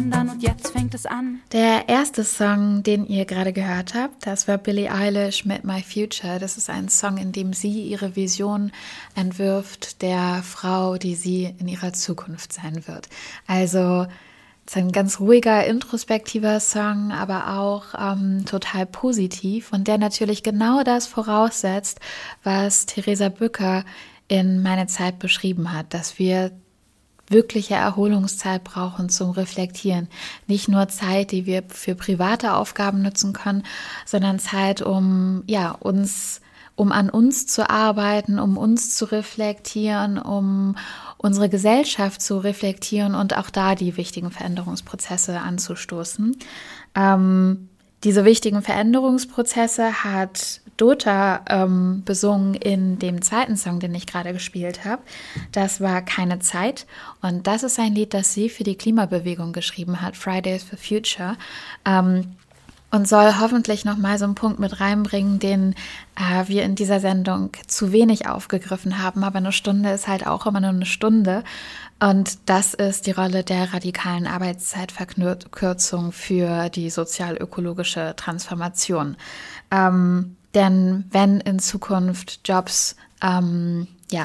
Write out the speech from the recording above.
verändern und jetzt fängt es an. Der erste Song, den ihr gerade gehört habt, das war Billie Eilish mit My Future. Das ist ein Song, in dem sie ihre Vision entwirft der Frau, die sie in ihrer Zukunft sein wird. Also es ist ein ganz ruhiger, introspektiver Song, aber auch total positiv und der natürlich genau das voraussetzt, was Theresa Bücker in Meine Zeit beschrieben hat, dass wir wirkliche Erholungszeit brauchen zum Reflektieren. Nicht nur Zeit, die wir für private Aufgaben nutzen können, sondern Zeit, um an uns zu arbeiten, um uns zu reflektieren, um unsere Gesellschaft zu reflektieren und auch da die wichtigen Veränderungsprozesse anzustoßen. Diese wichtigen Veränderungsprozesse hat Dota besungen in dem zweiten Song, den ich gerade gespielt habe. Das war Keine Zeit und das ist ein Lied, das sie für die Klimabewegung geschrieben hat, Fridays for Future. Und soll hoffentlich nochmal so einen Punkt mit reinbringen, den wir in dieser Sendung zu wenig aufgegriffen haben. Aber eine Stunde ist halt auch immer nur eine Stunde. Und das ist die Rolle der radikalen Arbeitszeitverkürzung für die sozial-ökologische Transformation. Denn wenn in Zukunft Jobs